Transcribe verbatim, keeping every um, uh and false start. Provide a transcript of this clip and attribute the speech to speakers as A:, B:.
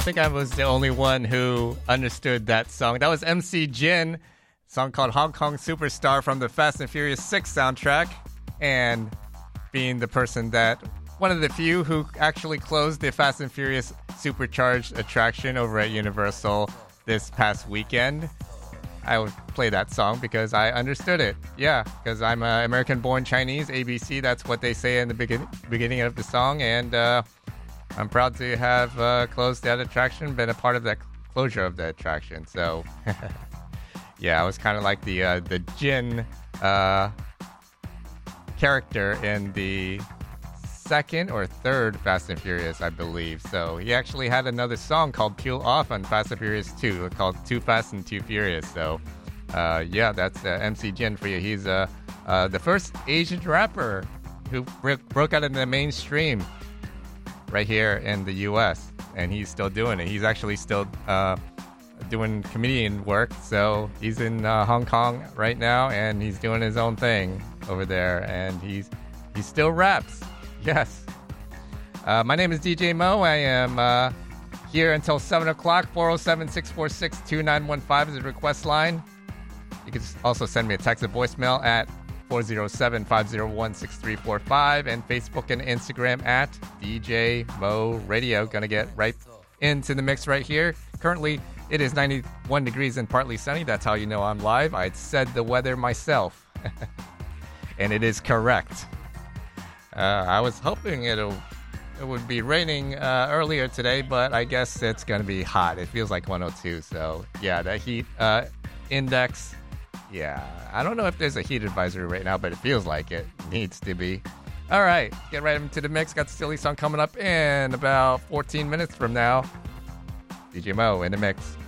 A: think I was the only one who understood that song. That was M C Jin, song called Hong Kong Superstar from the Fast and Furious six soundtrack. And being the person that, one of the few who actually closed the Fast and Furious Supercharged attraction over at Universal this past weekend, I would play that song because I understood it. Yeah, because I'm uh, American-born Chinese, A B C, that's what they say in the begin- beginning of the song, and uh, I'm proud to have uh, closed that attraction, been a part of that closure of the attraction. So, yeah, I was kind of like the uh, the Jin uh, character in the second or third Fast and Furious, I believe. So he actually had another song called Peel Off on Fast and Furious two, called Too Fast and Too Furious. So, uh, yeah, that's uh, M C Jin for you. He's uh, uh, the first Asian rapper who bro- broke out in the mainstream right here in the U S, and he's still doing it. He's actually still uh, doing comedian work, so he's in uh, Hong Kong right now, and he's doing his own thing over there, and he's he still raps. Yes. Uh, my name is D J Mo. I am uh, here until seven o'clock. four oh seven, six four six, two nine one five is the request line. You can also send me a text or voicemail at four oh seven, five oh one, six three four five and Facebook and Instagram at D J Mo Radio. Gonna get right into the mix right here. Currently, it is ninety-one degrees and partly sunny. That's how you know I'm live. I said the weather myself. And it is correct. Uh, I was hoping it'll, it would be raining uh, earlier today, but I guess it's going to be hot. It feels like one oh two, so yeah, the heat uh, index, yeah. I don't know if there's a heat advisory right now, but it feels like it needs to be. All right, get right into the mix. Got the Silly Song coming up in about fourteen minutes from now. D J Mo in the mix.